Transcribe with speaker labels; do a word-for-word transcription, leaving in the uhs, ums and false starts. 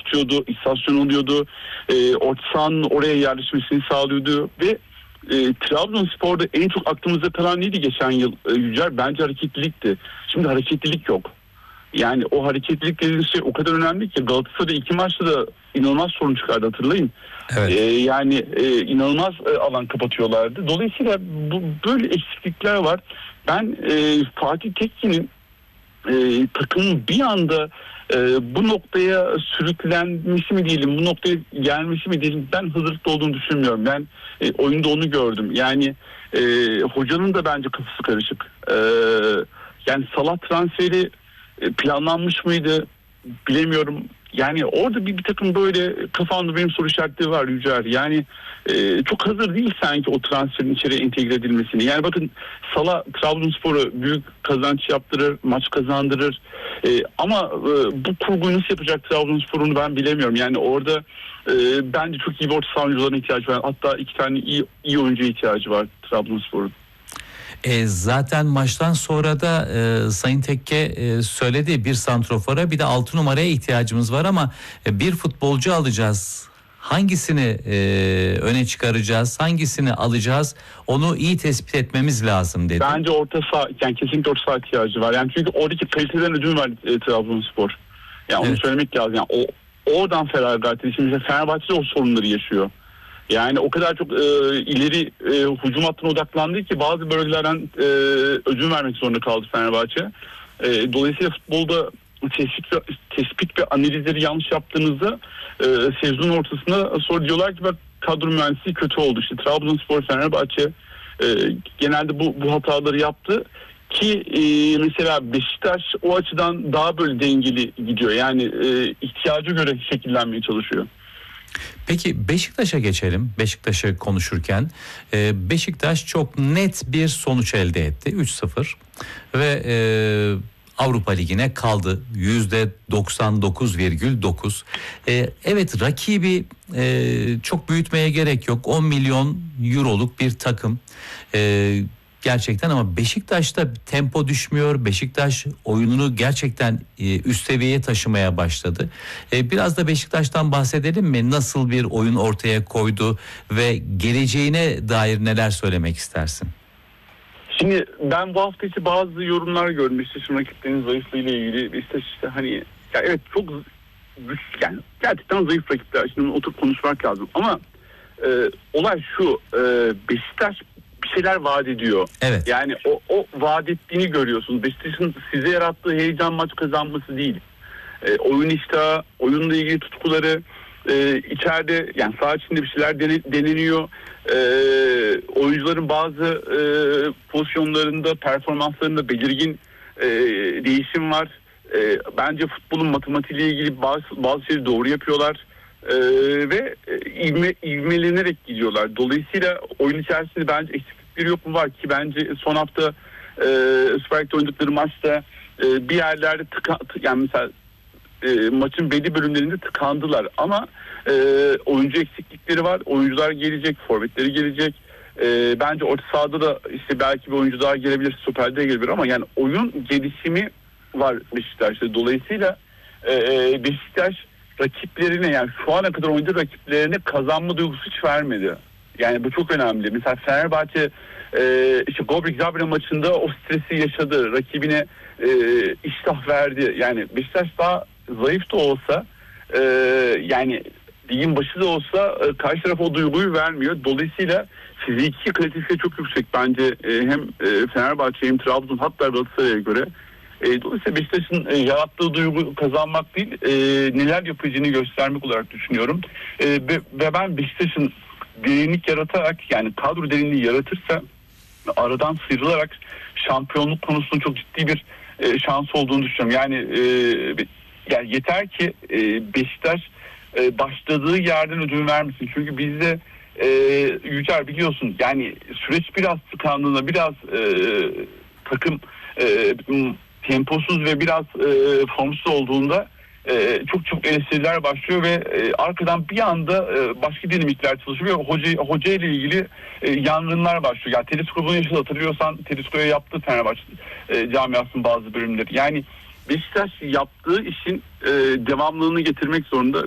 Speaker 1: tutuyordu, istasyon oluyordu, e, orta sahanın oraya yerleşmesini sağlıyordu ve e, Trabzonspor'da en çok aklımızda kalan neydi geçen yıl e, Yücel? Bence hareketlilikti. Şimdi hareketlilik yok. Yani o hareketlilik dediğiniz şey o kadar önemli ki Galatasaray'da iki maçta da inanılmaz sorun çıkardı, hatırlayın.
Speaker 2: Evet.
Speaker 1: Ee, yani e, inanılmaz e, alan kapatıyorlardı. Dolayısıyla bu böyle eksiklikler var. Ben e, Fatih Tekke'nin e, takımın bir anda e, bu noktaya sürüklenmesi mi diyelim, bu noktaya gelmesi mi diyelim, ben hazırlıklı olduğunu düşünmüyorum. Ben e, oyunda onu gördüm. Yani e, hocanın da bence kafası karışık. E, yani Salah transferi planlanmış mıydı bilemiyorum. Yani orada bir, bir takım böyle kafamda benim soru işaretleri var Yücel. Yani e, çok hazır değil sanki o transferin içeri entegre edilmesini. Yani bakın Salah Trabzonspor'a büyük kazanç yaptırır, maç kazandırır. E, ama e, bu kurguyu nasıl yapacak Trabzonspor'unu ben bilemiyorum. Yani orada e, bence çok iyi bir orta saha oyuncularına ihtiyacı var. Hatta iki tane iyi, iyi oyuncuya ihtiyacı var Trabzonspor'un.
Speaker 2: E, zaten maçtan sonra da e, Sayın Tekke e, söyledi, bir santrofora bir de altı numaraya ihtiyacımız var ama e, bir futbolcu alacağız. Hangisini e, öne çıkaracağız, hangisini alacağız, onu iyi tespit etmemiz lazım dedi.
Speaker 1: Bence orta saha, yani kesinlikle orta saha ihtiyacı var. Yani çünkü oradaki kaliteden ödün var e, Trabzonspor. Yani onu
Speaker 2: Evet.
Speaker 1: söylemek lazım. Yani o oradan feragat ediyor. Şimdi Fenerbahçe de o sorunları yaşıyor. Yani o kadar çok e, ileri e, hücum hattına odaklandı ki bazı bölgelerden e, ödün vermek zorunda kaldı Fenerbahçe. E, dolayısıyla futbolda tespit ve, tespit ve analizleri yanlış yaptığınızda e, sezon ortasında sonra diyorlar ki bak kadro mühendisliği kötü oldu. İşte Trabzonspor, Fenerbahçe e, genelde bu, bu hataları yaptı. Ki e, mesela Beşiktaş o açıdan daha böyle dengeli gidiyor. Yani e, ihtiyaca göre şekillenmeye çalışıyor.
Speaker 2: Peki Beşiktaş'a geçelim. Beşiktaş'ı konuşurken e, Beşiktaş çok net bir sonuç elde etti. üç sıfır ve e, Avrupa Ligi'ne kaldı. yüzde doksan dokuz virgül dokuz. E, evet, rakibi e, çok büyütmeye gerek yok. on milyon euroluk bir takım. E, Gerçekten ama Beşiktaş'ta tempo düşmüyor. Beşiktaş oyununu gerçekten üst seviyeye taşımaya başladı. Biraz da Beşiktaş'tan bahsedelim mi? Nasıl bir oyun ortaya koydu ve geleceğine dair neler söylemek istersin?
Speaker 1: Şimdi ben bu hafta içi bazı yorumlar gördüm. Beşiktaş'ın rakiplerinin zayıflığıyla ilgili. Beşiktaş işte hani ya evet çok yani gerçekten zayıf rakipler. Şimdi oturup konuşmak lazım. Ama e, olay şu, e, Beşiktaş bir şeyler vaat ediyor.
Speaker 2: Evet.
Speaker 1: Yani o, o vaat ettiğini görüyorsunuz. Beşiktaş'ın size yarattığı heyecan maç kazanması değil. E, oyun iştahı, oyunla ilgili tutkuları, e, içeride yani saha içinde bir şeyler dene, deneniyor. E, oyuncuların bazı e, pozisyonlarında, performanslarında belirgin e, değişim var. E, bence futbolun matematiğiyle ilgili bazı, bazı şeyleri doğru yapıyorlar. Ee, ve ivme, ivmelenerek gidiyorlar. Dolayısıyla oyun içerisinde bence eksiklikleri yok mu var ki bence son hafta e, Süper Lig'de oynadıkları maçta e, bir yerlerde tıka, yani mesela e, maçın belli bölümlerinde tıkandılar ama e, oyuncu eksiklikleri var. Oyuncular gelecek, forvetleri gelecek. E, bence orta sahada da işte belki bir oyuncu daha gelebilir, Süper'de gelebilir ama yani oyun gelişimi var Beşiktaş'ta. Dolayısıyla e, Beşiktaş rakiplerine yani şu ana kadar oynadığı rakiplerine kazanma duygusu hiç vermedi. Yani bu çok önemli. Mesela Fenerbahçe e, işte Gobrik Zabre maçında o stresi yaşadı. Rakibine e, iştah verdi. Yani Beşiktaş daha zayıf da olsa e, yani ligin başı da olsa e, karşı taraf o duyguyu vermiyor. Dolayısıyla fiziki kalitesi çok yüksek bence e, hem e, Fenerbahçe hem Trabzon hatta Galatasaray'a göre. E, dolayısıyla Beşiktaş'ın e, yarattığı duygu kazanmak değil, e, neler yapacağını göstermek olarak düşünüyorum. E, ve, ve ben Beşiktaş'ın derinlik yaratarak yani kadro derinliği yaratırsa aradan sıyrılarak şampiyonluk konusunda çok ciddi bir e, şans olduğunu düşünüyorum. Yani, e, yani yeter ki e, Beşiktaş e, başladığı yerden ödün vermesin. Çünkü bizde e, Yücel biliyorsun yani süreç biraz tıkandığında biraz e, takım e, temposuz ve biraz e, formsuz olduğunda e, çok çok eleştiriler başlıyor ve e, arkadan bir anda e, başka dinamikler çalışıyor ve hoca, hoca ile ilgili e, yangınlar başlıyor. Yani Tedesco'nun yaşadığı hatırlıyorsan Tedesco'ya yaptı Fenerbahçe e, camiasının bazı bölümleri. Yani Beşiktaş yaptığı işin e, devamlılığını getirmek zorunda.